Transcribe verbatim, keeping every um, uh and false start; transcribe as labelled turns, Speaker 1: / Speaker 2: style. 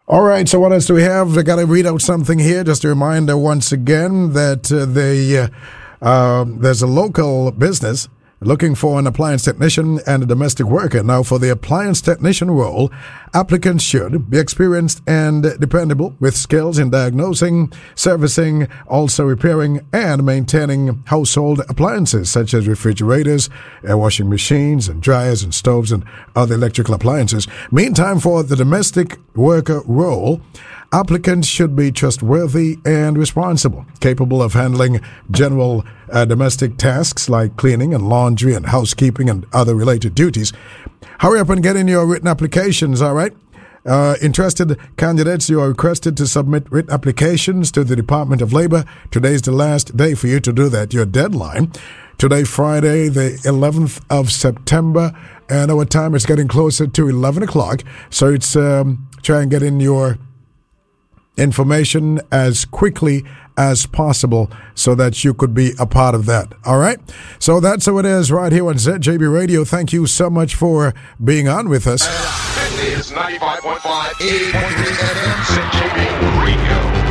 Speaker 1: All right, so what else do we have? I got to read out something here. Just a reminder once again that uh, they, uh, uh, there's a local business looking for an appliance technician and a domestic worker. Now, for the appliance technician role, applicants should be experienced and dependable with skills in diagnosing, servicing, also repairing and maintaining household appliances such as refrigerators, air washing machines, and dryers and stoves and other electrical appliances. Meantime, for the domestic worker role, applicants should be trustworthy and responsible, capable of handling general uh, domestic tasks like cleaning and laundry and housekeeping and other related duties. Hurry up and get in your written applications, all right? Uh, interested candidates, you are requested to submit written applications to the Department of Labor. Today is the last day for you to do that, your deadline. Today, Friday, the eleventh of September, and our time is getting closer to eleven o'clock, so it's um, try and get in your information as quickly as possible so that you could be a part of that. All right? So that's how it is right here on Z J B Radio. Thank you so much for being on with us.
Speaker 2: This is ninety-five point five, eighty point three F M Z J B Radio.